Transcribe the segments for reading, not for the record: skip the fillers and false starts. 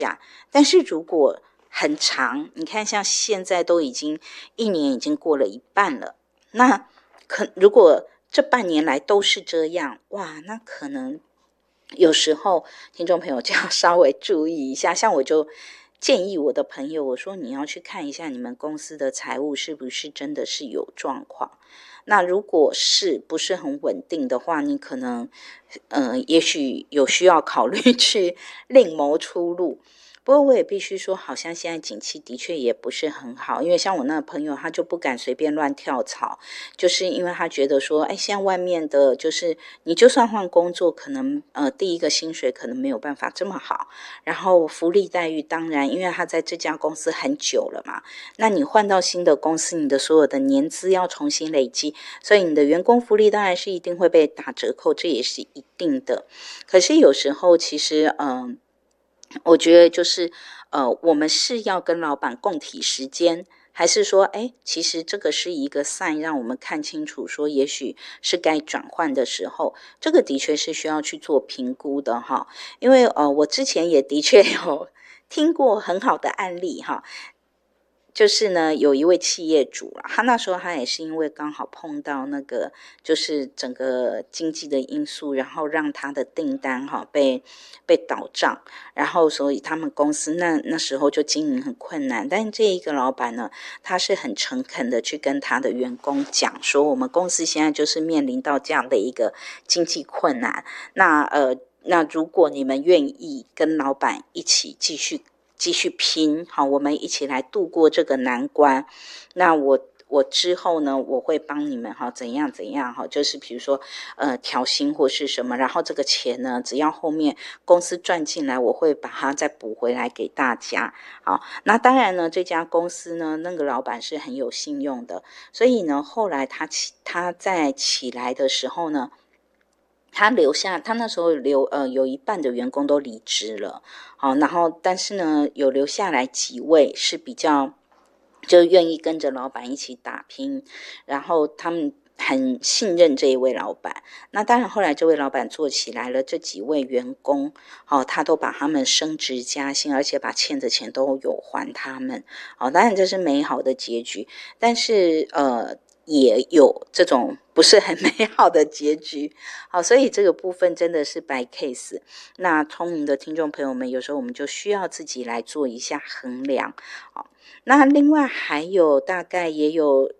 但是如果很长，你看像现在都已经1年已经过了一半了，那如果这半年来都是这样，哇，那可能有时候听众朋友就要稍微注意一下。像我就建议我的朋友，我说你要去看一下你们公司的财务是不是真的是有状况。那如果是不是很稳定的话，你可能也许有需要考虑去另谋出路。不过我也必须说，好像现在景气的确也不是很好，因为像我那个朋友，他就不敢随便乱跳槽，就是因为他觉得说，现在外面的就是你就算换工作，可能第一个薪水可能没有办法这么好，然后福利待遇当然，因为他在这家公司很久了嘛，那你换到新的公司，你的所有的年资要重新累积，所以你的员工福利当然是一定会被打折扣，这也是一定的。可是有时候其实我觉得就是我们是要跟老板共体时间，还是说其实这个是一个 sign 让我们看清楚说也许是该转换的时候，这个的确是需要去做评估的哈。因为我之前也的确有听过很好的案例哈，就是呢，有一位企业主他那时候他也是因为刚好碰到那个就是整个经济的因素，然后让他的订单被倒账，然后所以他们公司那时候就经营很困难。但是这一个老板呢，他是很诚恳的去跟他的员工讲说，我们公司现在就是面临到这样的一个经济困难，那如果你们愿意跟老板一起继续拼，好，我们一起来度过这个难关。那我之后呢，我会帮你们怎样就是比如说调薪或是什么，然后这个钱呢，只要后面公司赚进来，我会把它再补回来给大家。好，那当然呢，这家公司呢，那个老板是很有信用的，所以呢，后来他在起来的时候呢，他那时候有一半的员工都离职了，好，然后但是呢，有留下来几位是比较就愿意跟着老板一起打拼，然后他们很信任这一位老板。那当然后来这位老板做起来了，这几位员工他都把他们升职加薪，而且把欠的钱都有还他们。当然这是美好的结局，但是也有这种不是很美好的结局。好，所以这个部分真的是by case。那聪明的听众朋友们，有时候我们就需要自己来做一下衡量。好，那另外还有大概也有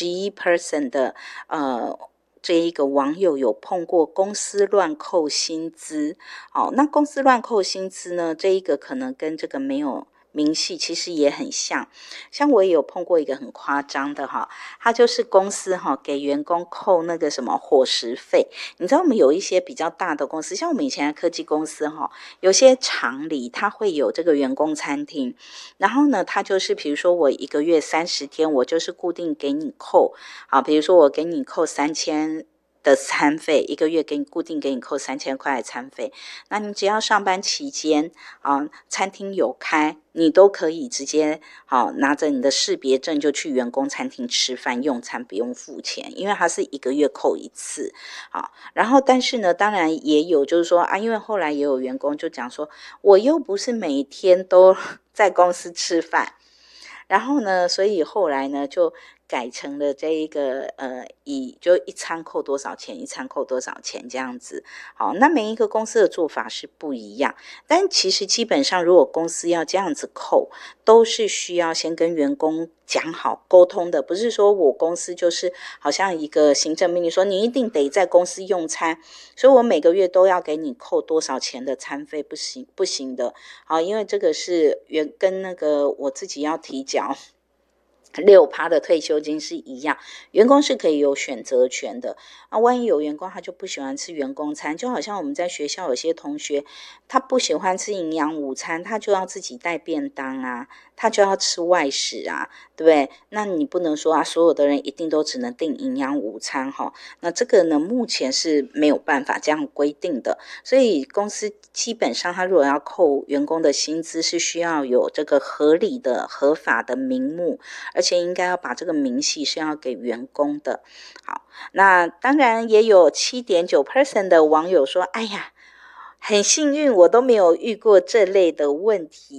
11% 的这一个网友有碰过公司乱扣薪资。那公司乱扣薪资呢，这一个可能跟这个没有明细其实也很像我也有碰过一个很夸张的他就是公司给员工扣那个什么伙食费。你知道我们有一些比较大的公司，像我们以前的科技公司有些厂里它会有这个员工餐厅，然后呢它就是比如说我1个月30天，我就是固定给你扣比如说我给你扣3000的餐费，1个月固定给你扣3000块的餐费，那你只要上班期间餐厅有开，你都可以直接拿着你的识别证就去员工餐厅吃饭用餐，不用付钱，因为它是1个月扣1次。然后但是呢，当然也有就是说因为后来也有员工就讲说，我又不是每天都在公司吃饭，然后呢，所以后来呢就改成了这一个就一餐扣多少钱，一餐扣多少钱这样子。好，那每一个公司的做法是不一样，但其实基本上如果公司要这样子扣，都是需要先跟员工讲好沟通的，不是说我公司就是好像一个行政命令说你一定得在公司用餐，所以我每个月都要给你扣多少钱的餐费，不行的。好，因为这个是跟那个我自己要提缴6%的退休金是一样，员工是可以有选择权的。万一有员工他就不喜欢吃员工餐，就好像我们在学校有些同学他不喜欢吃营养午餐，他就要自己带便当啊，他就要吃外食啊，对不对？那你不能说所有的人一定都只能订营养午餐那这个呢目前是没有办法这样规定的，所以公司基本上他如果要扣员工的薪资，是需要有这个合理的合法的名目，而且应该要把这个明细是要给员工的。好，那当然也有7.9% 的网友说，哎呀，很幸运我都没有遇过这类的问题。